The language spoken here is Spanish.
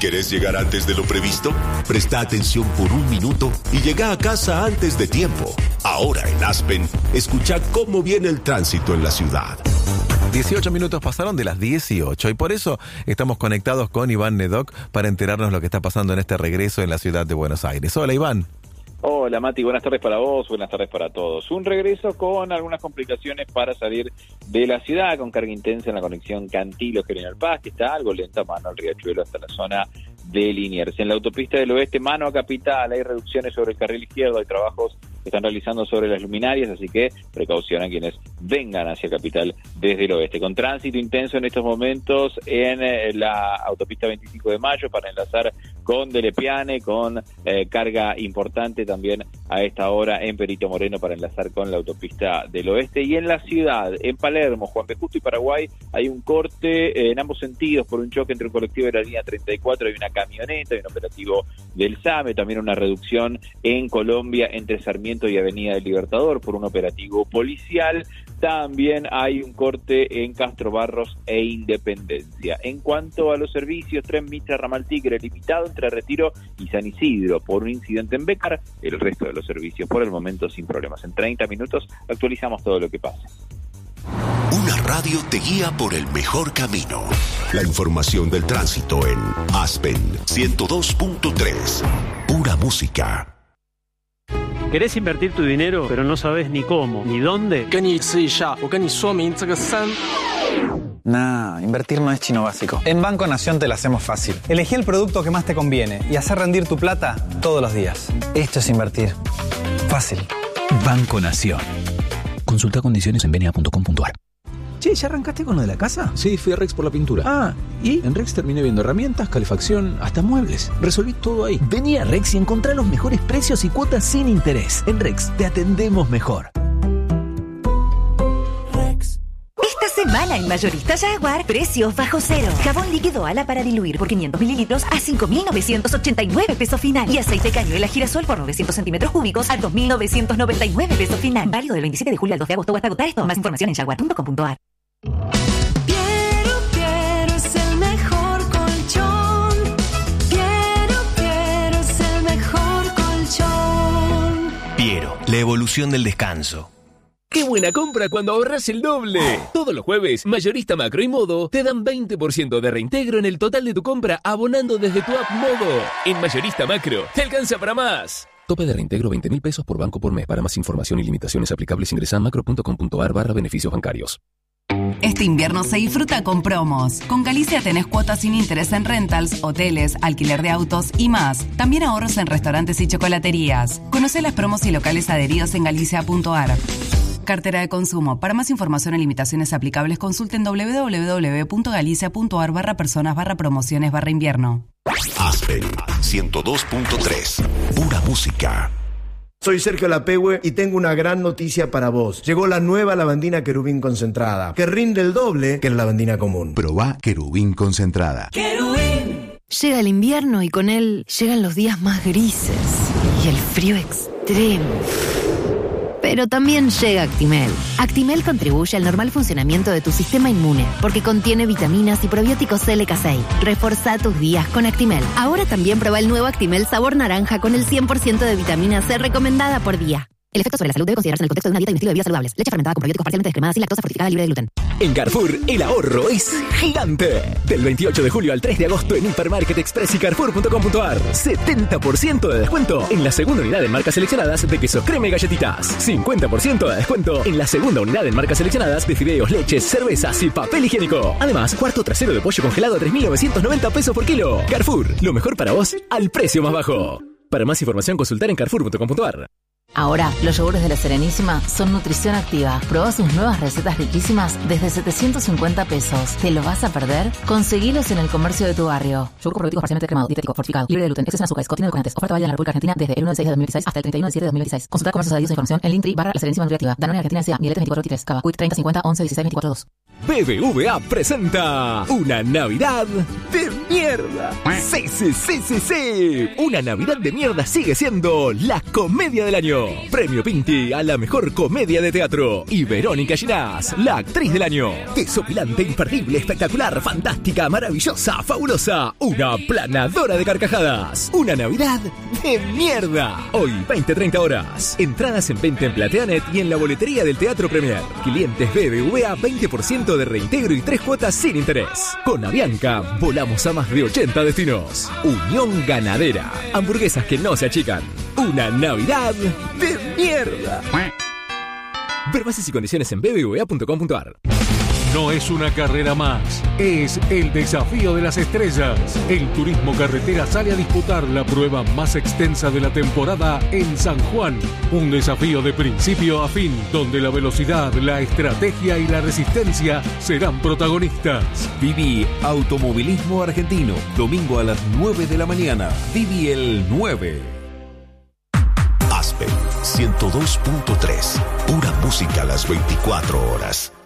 ¿Querés llegar antes de lo previsto? Presta atención por un minuto y llega a casa antes de tiempo. Ahora en Aspen, escucha cómo viene el tránsito en la ciudad. 18 minutos pasaron de las 18 y por eso estamos conectados con Iván Nedoc para enterarnos lo que está pasando en este regreso en la ciudad de Buenos Aires. Hola, Iván. Hola Mati, buenas tardes para vos, buenas tardes para todos. Un regreso con algunas complicaciones para salir de la ciudad, con carga intensa en la conexión Cantilo-General Paz, que está algo lenta, mano al Riachuelo hasta la zona de Liniers. En la autopista del oeste, mano a Capital, hay reducciones sobre el carril izquierdo, hay trabajos que están realizando sobre las luminarias, así que precaución a quienes vengan hacia Capital desde el oeste. Con tránsito intenso en estos momentos en la autopista 25 de Mayo para enlazar con Delepiane, con carga importante también a esta hora en Perito Moreno para enlazar con la autopista del oeste. Y en la ciudad, en Palermo, Juan P. Justo y Paraguay, hay un corte en ambos sentidos por un choque entre un colectivo de la línea 34 y una camioneta, y un operativo del SAME, también una reducción en Colombia entre Sarmiento y Avenida del Libertador por un operativo policial. También hay un corte en Castro Barros e Independencia. En cuanto a los servicios, Tren Mitra Ramal Tigre limitado entre Retiro y San Isidro por un incidente en Bécar. El resto de los servicios por el momento sin problemas. En 30 minutos actualizamos todo lo que pasa. Una radio te guía por el mejor camino. La información del tránsito en Aspen 102.3. Pura música. ¿Querés invertir tu dinero, pero no sabes ni cómo, ni dónde? Nah, invertir no es chino básico. En Banco Nación te la hacemos fácil. Elegí el producto que más te conviene y hacer rendir tu plata todos los días. Esto es invertir. Fácil. Banco Nación. Consulta condiciones en bna.com.ar. Che, ¿ya arrancaste con lo de la casa? Sí, fui a Rex por la pintura. Ah, ¿y? En Rex terminé viendo herramientas, calefacción, hasta muebles. Resolví todo ahí. Vení a Rex y encontrá los mejores precios y cuotas sin interés. En Rex te atendemos mejor. Esta semana en Mayorista Jaguar, precios bajo cero. Jabón líquido Ala para diluir por 500 mililitros a 5.989 pesos final. Y aceite cañuela girasol por 900 centímetros cúbicos a 2.999 pesos final. Válido del 27 de julio al 2 de agosto o hasta agotar esto. Más información en jaguar.com.ar. Piero es el mejor colchón. Piero es el mejor colchón. Piero, la evolución del descanso. ¡Qué buena compra cuando ahorras el doble! Todos los jueves, Mayorista Macro y Modo te dan 20% de reintegro en el total de tu compra abonando desde tu app Modo. En Mayorista Macro, te alcanza para más. Tope de reintegro 20.000 pesos por banco por mes. Para más información y limitaciones aplicables ingresa a macro.com.ar/beneficios bancarios. Este invierno se disfruta con promos. Con Galicia tenés cuotas sin interés en rentals, hoteles, alquiler de autos y más. También ahorros en restaurantes y chocolaterías. Conocé las promos y locales adheridos en galicia.ar. Cartera de consumo. Para más información y limitaciones aplicables, consulten www.galicia.ar/personas/promociones/invierno. Aspen 102.3. Pura música. Soy Sergio Lapehue y tengo una gran noticia para vos. Llegó la nueva lavandina Querubín concentrada, que rinde el doble que la lavandina común. Probá Querubín concentrada. ¡Querubín! Llega el invierno y con él llegan los días más grises y el frío extremo. Pero también llega Actimel. Actimel contribuye al normal funcionamiento de tu sistema inmune porque contiene vitaminas y probióticos LK6. Reforzá tus días con Actimel. Ahora también prueba el nuevo Actimel sabor naranja con el 100% de vitamina C recomendada por día. El efecto sobre la salud debe considerarse en el contexto de una dieta y un estilo de vida saludables. Leche fermentada con probióticos parcialmente descremadas sin lactosa, fortificada, libre de gluten. En Carrefour, el ahorro es gigante. Del 28 de julio al 3 de agosto en Hipermarket Express y Carrefour.com.ar. 70% de descuento en la segunda unidad en marcas seleccionadas de quesos crema y galletitas. 50% de descuento en la segunda unidad en marcas seleccionadas de fideos, leches, cervezas y papel higiénico. Además, cuarto trasero de pollo congelado a 3.990 pesos por kilo. Carrefour, lo mejor para vos al precio más bajo. Para más información, consultar en Carrefour.com.ar. Ahora, los yogures de La Serenísima son nutrición activa. Prueba sus nuevas recetas riquísimas desde 750 pesos. ¿Te lo vas a perder? Conseguilos en el comercio de tu barrio. Yogur con probióticos parcialmente cremado, dietético, fortificado, libre de gluten, exceso en azúcares, contiene edulcorantes. Oferta válida en la República Argentina desde el 1 de 6 de 2016 hasta el 31 de 7 de 2016. Consulta comercios adheridos a información en Linktree/La Serenísima Nutriactiva. Danone Argentina S.A. Mieletes 2423. Cava. Quick 30 50 11 16 24 2. BBVA presenta una Navidad de mierda. Sí. Una Navidad de mierda sigue siendo la comedia del año. Premio Pinti a la mejor comedia de teatro. Y Verónica Ginás, la actriz del año. Desopilante, imperdible, espectacular, fantástica, maravillosa, fabulosa. Una planadora de carcajadas. Una Navidad de mierda. Hoy, 20-30 horas. Entradas en venta en Plateanet y en la boletería del Teatro Premier. Clientes BBVA, 20% de reintegro y 3 cuotas sin interés. Con Avianca, volamos a más de 80 destinos. Unión Ganadera. Hamburguesas que no se achican. Una Navidad de mierda. Ver bases y condiciones en bbva.com.ar. No es una carrera más, es el desafío de las estrellas. El turismo carretera sale a disputar la prueba más extensa de la temporada en San Juan. Un desafío de principio a fin, donde la velocidad, la estrategia y la resistencia serán protagonistas. Viví Automovilismo Argentino, domingo a las 9 de la mañana. Viví el 9. Aspen 102.3, pura música a las 24 horas.